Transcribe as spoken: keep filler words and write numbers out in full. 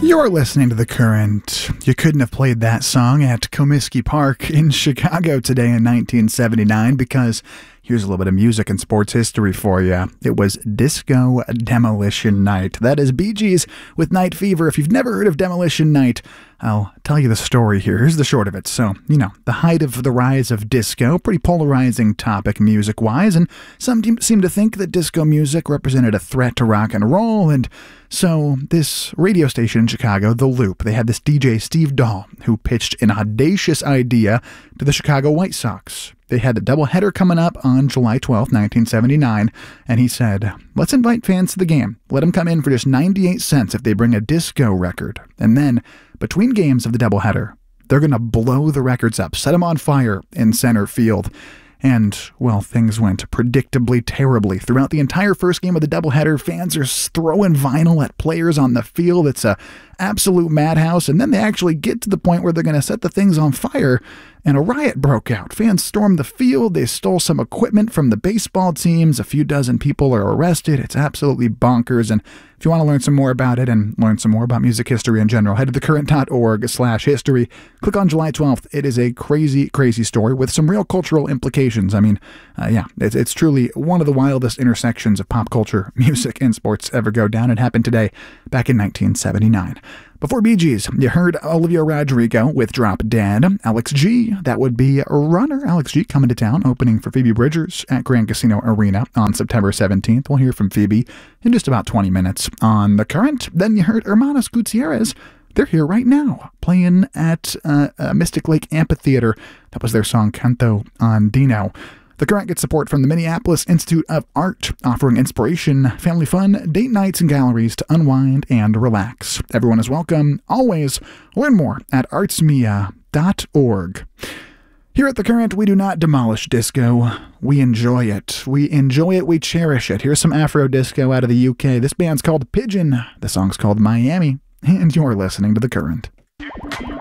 You're listening to The Current. You couldn't have played that song at Comiskey Park in Chicago today in nineteen seventy-nine because here's a little bit of music and sports history for you. It was Disco Demolition Night. That is Bee Gees with Night Fever. If you've never heard of Demolition Night, I'll tell you the story here. Here's the short of it. So, you know, the height of the rise of disco, pretty polarizing topic music-wise, and some seem to think that disco music represented a threat to rock and roll, and so this radio station in Chicago, The Loop, they had this D J, Steve Dahl, who pitched an audacious idea to the Chicago White Sox. They had a doubleheader coming up on July twelfth, nineteen seventy-nine, and he said, let's invite fans to the game. Let them come in for just ninety-eight cents if they bring a disco record. And then, between games of the doubleheader, they're going to blow the records up, set them on fire in center field. And, well, things went predictably terribly. Throughout the entire first game of the doubleheader, fans are throwing vinyl at players on the field. It's a absolute madhouse. And then they actually get to the point where they're going to set the things on fire, and a riot broke out. Fans stormed the field. They stole some equipment from the baseball teams. A few dozen people are arrested. It's absolutely bonkers. And if you want to learn some more about it and learn some more about music history in general, head to thecurrent.org slash history. Click on July twelfth. It is a crazy, crazy story with some real cultural implications. I mean, uh, yeah, it's, it's truly one of the wildest intersections of pop culture, music, and sports ever go down. It happened today, back in nineteen seventy-nine. Before Bee Gees, you heard Olivia Rodrigo with Drop Dead. Alex G, that would be Runner. Alex G coming to town, opening for Phoebe Bridgers at Grand Casino Arena on September seventeenth. We'll hear from Phoebe in just about twenty minutes on The Current. Then you heard Hermanos Gutierrez. They're here right now, playing at uh, uh, Mystic Lake Amphitheater. That was their song Canto Andino. The Current gets support from the Minneapolis Institute of Art, offering inspiration, family fun, date nights, and galleries to unwind and relax. Everyone is welcome. Always learn more at artsmia dot org. Here at The Current, we do not demolish disco. We enjoy it. We enjoy it. We cherish it. Here's some Afro disco out of the U K. This band's called Pigeon. The song's called Miami. And you're listening to The Current.